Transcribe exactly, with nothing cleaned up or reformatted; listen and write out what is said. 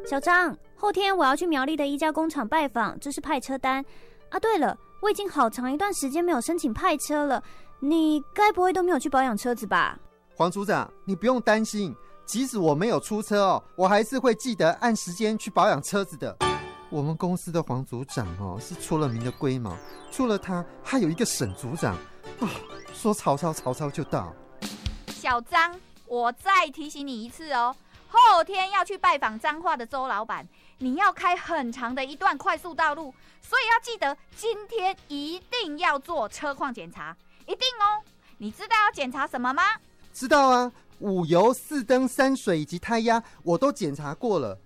小张，后天我要去苗栗的一家工厂拜访，这是派车单啊。对了，我已经好长一段时间没有申请派车了，你该不会都没有去保养车子吧？ 黄组长，你不用担心，即使我没有出车哦，我还是会记得按时间去保养车子的。我们公司的黄组长哦，是出了名的龟毛，除了他，还有一个沈组长啊，说曹操，曹操就到。 小张，我再提醒你一次哦，后天要去拜访彰化的周老板，你要开很长的一段快速道路，所以要记得今天一定要做车况检查，一定哦。你知道要检查什么吗？ 知道啊，五油、四灯、三水以及胎压我都检查过了。